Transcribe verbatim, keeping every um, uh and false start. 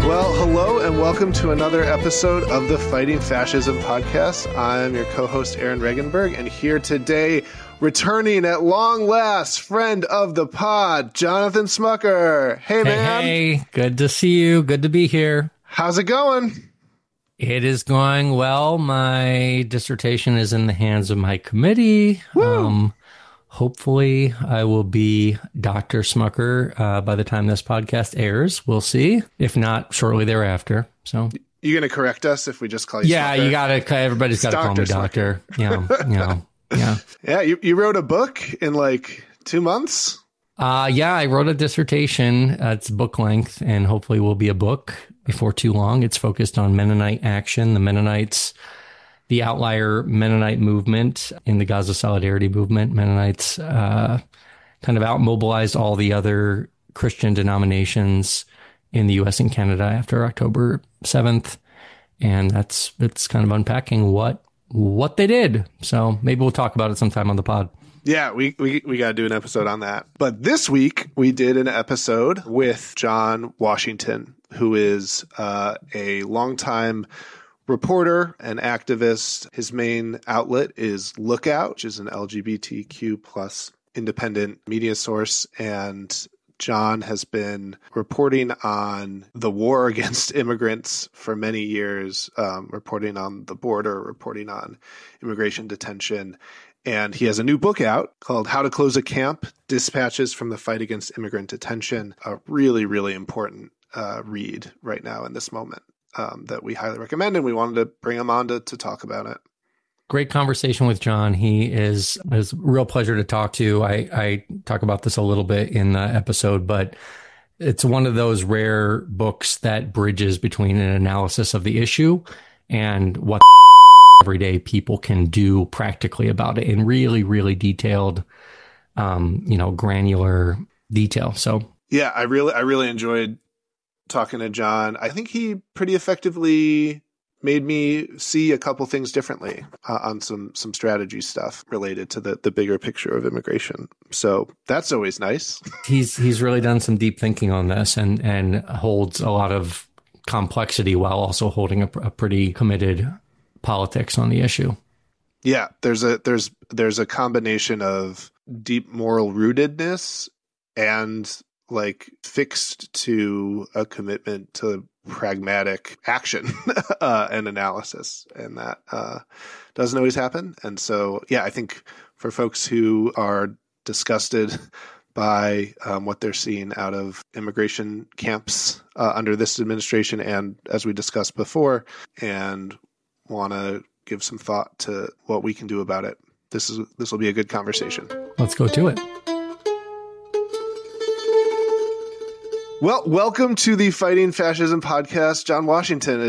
Well, hello and welcome to another episode of the Fighting Fascism podcast. I'm your co-host, Aaron Regenberg, and here today, returning at long last, friend of the pod, Jonathan Smucker. Hey, hey man. Hey, good to see you. Good to be here. How's it going? It is going well. My dissertation is in the hands of my committee. Woo. Um, hopefully, I will be Doctor Smucker uh, by the time this podcast airs. We'll see. If not, shortly thereafter. So, you gonna correct us if we just call you? Yeah, Smucker? you gotta. Everybody's got to call me Doctor. Yeah, yeah, yeah. Yeah, you you wrote a book in like two months. Uh, yeah, I wrote a dissertation. Uh, it's book length, and hopefully, will be a book before too long. It's focused on Mennonite action, the Mennonites. The outlier Mennonite movement in the Gaza Solidarity Movement. Mennonites uh, kind of outmobilized all the other Christian denominations in the U S and Canada after October seventh. And that's it's kind of unpacking what what they did. So maybe we'll talk about it sometime on the pod. Yeah, we, we, we got to do an episode on that. But this week, we did an episode with John Washington, who is uh, a longtime reporter and activist. His main outlet is Lookout, which is an L G B T Q plus independent media source. And John has been reporting on the war against immigrants for many years, um, reporting on the border, reporting on immigration detention. And he has a new book out called How to Close a Camp, Dispatches from the Fight Against Immigrant Detention. A really, really important uh, read right now in this moment. Um, that we highly recommend, and we wanted to bring him on to, to talk about it. Great conversation with John. He is is a real pleasure to talk to. I, I talk about this a little bit in the episode, but it's one of those rare books that bridges between an analysis of the issue and what everyday people can do practically about it in really, really detailed, um, you know, granular detail. So yeah, I really, I really enjoyed talking to John. I think he pretty effectively made me see a couple things differently uh, on some some strategy stuff related to the the bigger picture of immigration. So that's always nice. He's he's really done some deep thinking on this and and holds a lot of complexity while also holding a, a pretty committed politics on the issue. Yeah, there's a there's there's a combination of deep moral rootedness and like fixed to a commitment to pragmatic action uh, and analysis. And that uh, doesn't always happen. And so, yeah, I think for folks who are disgusted by um, what they're seeing out of immigration camps uh, under this administration, and as we discussed before, and want to give some thought to what we can do about it, this is this will be a good conversation. Let's go to it. Well, welcome to the Fighting Fascism podcast, John Washington.